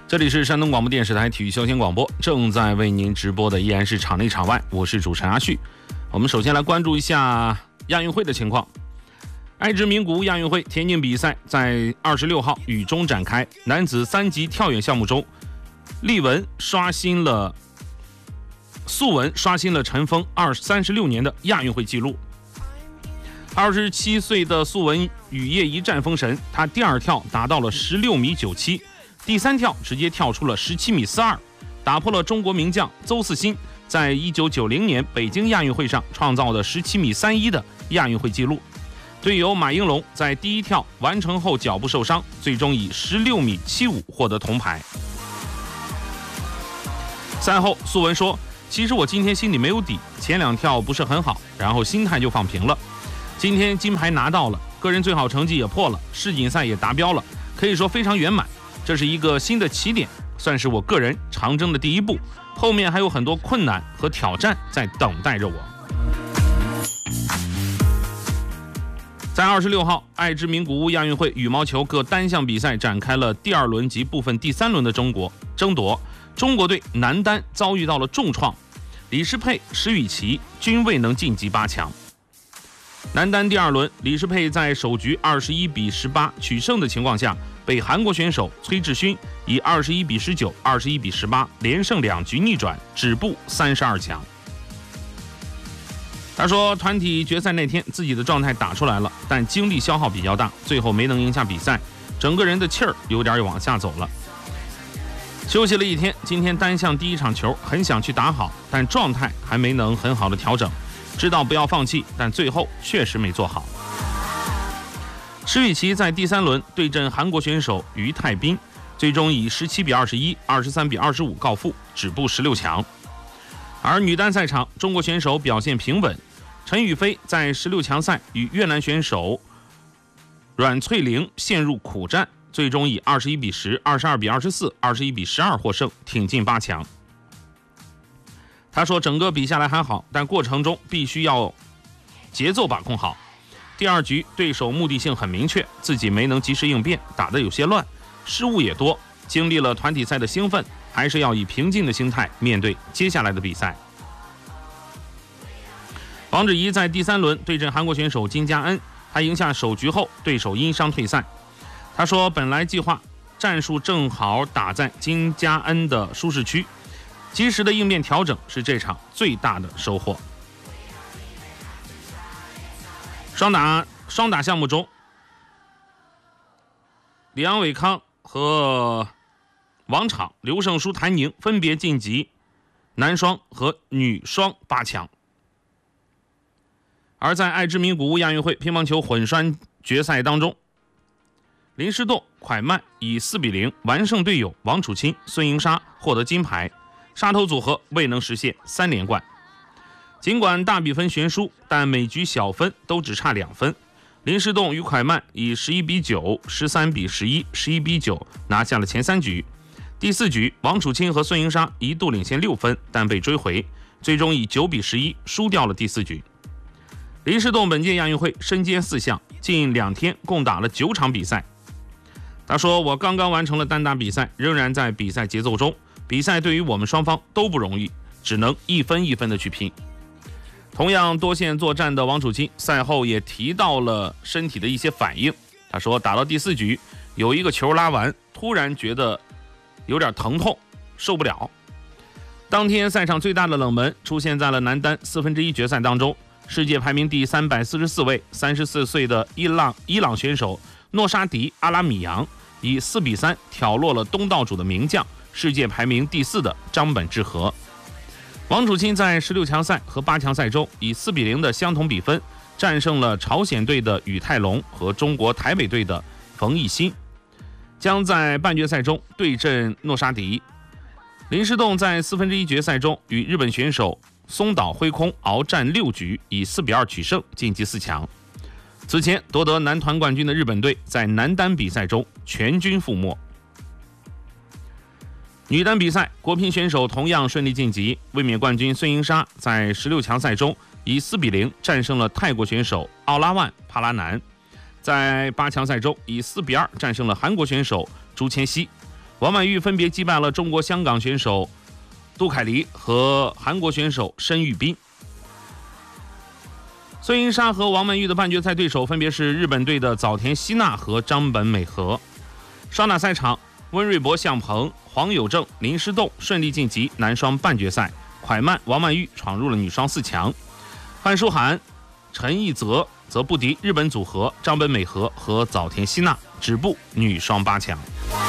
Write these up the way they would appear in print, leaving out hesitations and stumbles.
这里是山东广播电视台体育消闲广播，正在为您直播的依然是场内场外，我是主持人阿旭。我们首先来关注一下亚运会的情况。爱知名古屋亚运会田径比赛在26号雨中展开，男子3级跳远项目中，素文刷新了尘封36年的亚运会纪录。27岁的素文雨夜一战封神，他第二跳达到了16米97，第三跳直接跳出了17米42，打破了中国名将邹嗣新在1990年北京亚运会上创造的17米31的亚运会纪录。队友马应龙在第一跳完成后脚部受伤，最终以16米75获得铜牌。赛后素文说，其实我今天心里没有底，前2跳不是很好，然后心态就放平了。今天金牌拿到了，个人最好成绩也破了，世锦赛也达标了，可以说非常圆满。这是一个新的起点，算是我个人长征的第一步，后面还有很多困难和挑战在等待着我。在26号，爱知名古屋亚运会羽毛球各单项比赛展开了第2轮及部分第3轮的争夺。中国队男单遭遇到了重创，李诗佩、石宇奇均未能晋级8强。男单第2轮，李诗佩在首局21比18取胜的情况下，被韩国选手崔智勋以21比19、21比18连胜2局逆转，止步32强。他说，团体决赛那天自己的状态打出来了，但精力消耗比较大，最后没能赢下比赛，整个人的气儿有点往下走了。休息了一天，今天单项第1场球很想去打好，但状态还没能很好的调整，知道不要放弃，但最后确实没做好。石宇奇在第3轮对阵韩国选手于泰斌，最终以17比21、23比25告负，止步16强。而女单赛场，中国选手表现平稳，陈雨菲在16强赛与越南选手阮翠玲陷入苦战，最终以21比10、22比24、21比12获胜，挺进8强。他说，整个比下来还好，但过程中必须要节奏把控好。第2局对手目的性很明确，自己没能及时应变，打得有些乱，失误也多。经历了团体赛的兴奋，还是要以平静的心态面对接下来的比赛。王芷怡在第3轮对阵韩国选手金佳恩，他赢下首局后，对手因伤退赛。他说，本来计划战术正好打在金佳恩的舒适区，及时的应变调整是这场最大的收获。双打项目中，李昂伟康和王昶、刘胜书、谭宁分别晋级男双和女双8强。而在爱知名古屋亚运会乒乓球混双决赛当中，林诗栋、蒯曼以4比0完胜队友王楚钦、孙颖莎，获得金牌，杀头组合未能实现3连冠。尽管大比分悬殊，但每局小分都只差2分。林诗栋与蒯曼以11比9、13比11、11比9拿下了前3局。第4局，王楚钦和孙颖莎一度领先6分，但被追回，最终以9比11输掉了第4局。林诗栋本届亚运会身兼4项，近2天共打了9场比赛。他说，我刚刚完成了单打比赛，仍然在比赛节奏中，比赛对于我们双方都不容易，只能一分一分的去拼。同样多线作战的王楚钦赛后也提到了身体的一些反应。他说，打到第4局，有一个球拉完，突然觉得有点疼痛，受不了。当天赛场最大的冷门出现在了男单1/4决赛当中，世界排名第344位34岁的伊朗选手诺沙迪阿拉米扬以4比3挑落了东道主的名将，世界排名第4的张本智和。王楚钦在16强赛和8强赛中以4比0的相同比分战胜了朝鲜队的宇泰龙和中国台北队的冯艺昕，将在半决赛中对阵诺沙迪。林诗栋在1/4决赛中与日本选手松岛辉空鏖战6局，以4比2取胜，晋级4强。此前夺得男团冠军的日本队在男单比赛中全军覆没。女单比赛，国乒选手同样顺利晋级，卫冕冠军孙颖莎在16强赛中以4比0战胜了泰国选手奥拉万帕拉南，在8强赛中以4比2战胜了韩国选手朱千熙。 王满玉分别击败了中国香港选手杜凯黎和韩国选手申玉彬。孙颖莎和王满玉的半决赛对手分别是日本队的早田希娜和张本美和。双打赛场，温瑞博、向鹏、黄有正、林诗栋顺利晋级男双半决赛，蒯曼、王满玉闯入了女双4强。范舒涵、陈奕泽则不敌日本组合张本美和和早田希娜，止步女双8强。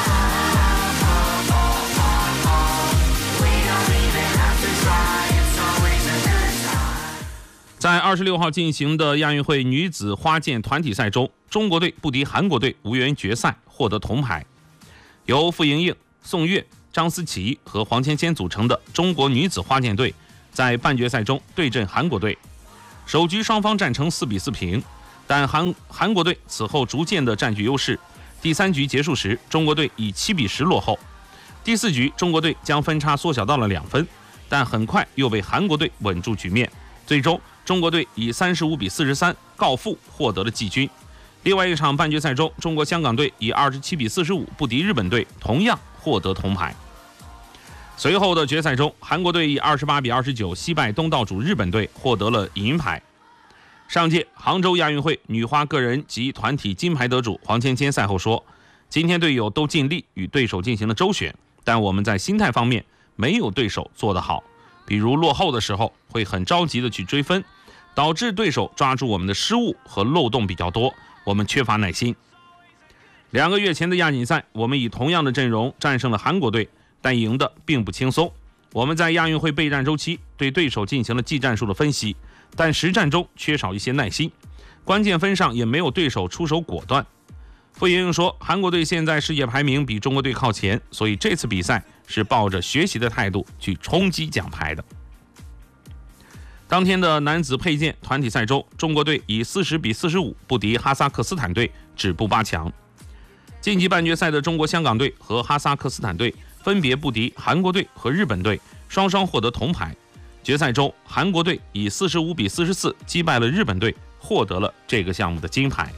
在26号进行的亚运会女子花剑团体赛中，中国队不敌韩国队，无缘决赛，获得铜牌。由傅莹莹、宋岳、张思琪和黄芊芊组成的中国女子花剑队在半决赛中对阵韩国队，首局双方战成4比4平，但韩国队此后逐渐的占据优势。第3局结束时，中国队以7比10落后。第4局，中国队将分差缩小到了2分，但很快又被韩国队稳住局面。最终，中国队以35比43告负，获得了季军。另外一场半决赛中，中国香港队以27比45不敌日本队，同样获得铜牌。随后的决赛中，韩国队以28比29惜败东道主日本队，获得了银牌。上届杭州亚运会女花个人及团体金牌得主黄芊芊赛后说：“今天队友都尽力与对手进行了周旋，但我们在心态方面没有对手做得好。比如落后的时候会很着急的去追分，导致对手抓住我们的失误和漏洞比较多，我们缺乏耐心。2个月前的亚锦赛，我们以同样的阵容战胜了韩国队，但赢得并不轻松。我们在亚运会备战周期对对手进行了技战术的分析，但实战中缺少一些耐心，关键分上也没有对手出手果断。”傅莹莹说，韩国队现在世界排名比中国队靠前，所以这次比赛是抱着学习的态度去冲击奖牌的。当天的男子佩剑团体赛中，中国队以40比45不敌哈萨克斯坦队，止步8强。晋级半决赛的中国香港队和哈萨克斯坦队分别不敌韩国队和日本队，双双获得铜牌。决赛中，韩国队以45比44击败了日本队，获得了这个项目的金牌。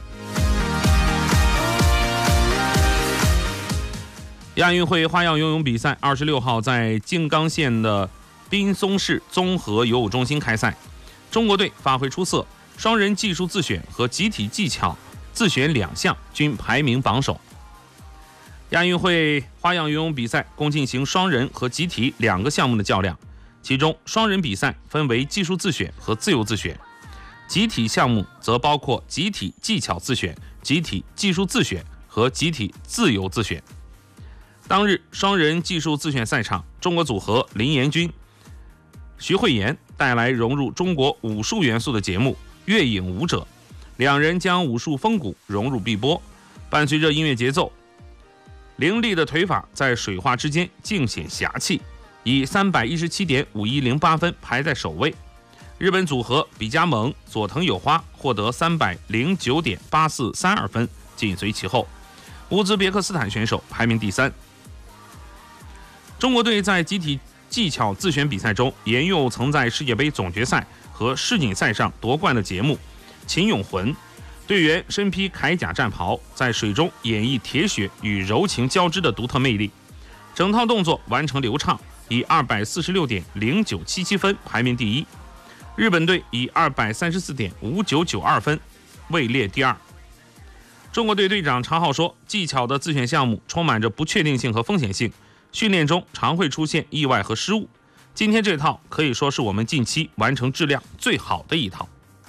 亚运会花样游泳比赛26号在静冈县的滨松市综合游泳中心开赛，中国队发挥出色，双人技术自选和集体技巧自选2项均排名榜首。亚运会花样游泳比赛共进行双人和集体2个项目的较量，其中双人比赛分为技术自选和自由自选，集体项目则包括集体技巧自选、集体技术自选和集体自由自选。当日双人技术自选赛场，中国组合林彦君、徐慧妍带来融入中国武术元素的节目《月影舞者》，两人将武术风骨融入碧波，伴随着音乐节奏，凌厉的腿法在水花之间尽显侠气，以317.5108分排在首位。日本组合比加盟、佐藤有花获得309.8432分，紧随其后。乌兹别克斯坦选手排名第3。中国队在集体技巧自选比赛中沿用曾在世界杯总决赛和世锦赛上夺冠的节目秦永魂，队员身披铠甲战袍，在水中演绎铁血与柔情交织的独特魅力，整套动作完成流畅，以246.0977分排名第1。日本队以234.5992分位列第2。中国队队长常浩说，技巧的自选项目充满着不确定性和风险性，训练中常会出现意外和失误，今天这套可以说是我们近期完成质量最好的一套。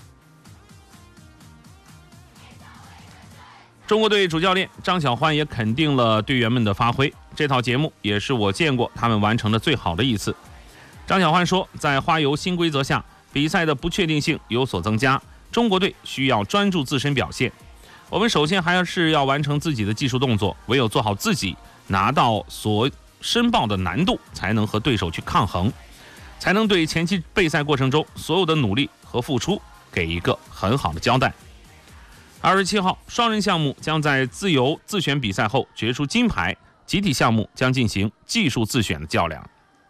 中国队主教练张晓欢也肯定了队员们的发挥，这套节目也是我见过他们完成的最好的一次。张晓欢说，在花游新规则下，比赛的不确定性有所增加，中国队需要专注自身表现。我们首先还是要完成自己的技术动作，唯有做好自己，拿到所申报的难度，才能和对手去抗衡，才能对前期备赛过程中所有的努力和付出给一个很好的交代。27号，双人项目将在自由自选比赛后决出金牌，集体项目将进行技术自选的较量。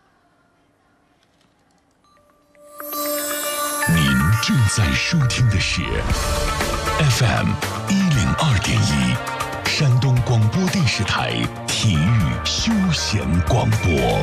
您正在收听的是 FM102.1，山东广播电视台体育休闲广播。